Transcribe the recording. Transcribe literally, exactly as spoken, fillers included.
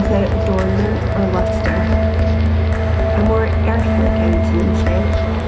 without adornment or lustre, a more earthly countenance then.